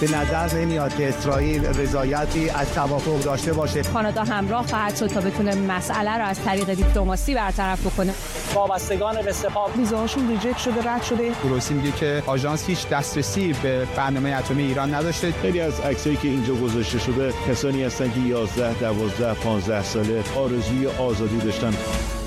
به نظر نمیاد که اسرائیل رضایتی از توافق داشته باشه. کانادا همراه خواهد شد تا بتونه مسئله رو از طریق دیپلماسی برطرف بکنه. وابستگان به سپاه ویزاشون ریجکت شده، رد شده. گروسی میگه که آژانس هیچ دسترسی به برنامه اتمی ایران نداشته. خیلی از عکسایی که اینجا گذاشته شده کسانی هستن که 11 12 15 ساله آرزوی آزادی داشتن.